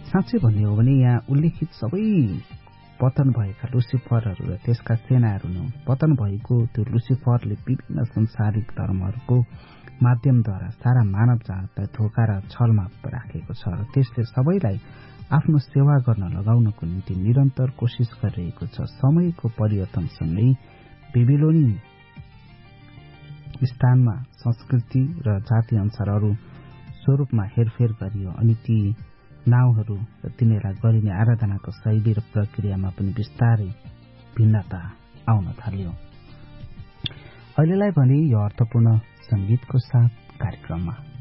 साँच्चै भन्ने हो भने यहाँ उल्लेखित सबै पतन भएका लुसिफरहरू र त्यसका सेनाहरू नै पतन भएको त्यो लुसिफरले विभिन्न संसारिक धर्महरूको माध्यमद्वारा सारा मानव जातलाई धोका र छलमा राखेको छ र त्यसले सबैलाई आफ्नो सेवा गर्न लगाउनको निम्ति निरन्तर कोसिस गरिरहेको छ। समयको परिवर्तनसँगै बेबिलोनी स्थानमा संस्कृति र जाति अनुसार अरू स्वरूपमा हेरफेर गरियो अनि ती नाउँहरू र तिनीहरूलाई गरिने आराधनाको शैली र प्रक्रियामा पनि बिस्तारै भिन्नता आउन थाल्यो। अहिलेलाई भने यो अर्थपूर्ण संगीतको साथ कार्यक्रममा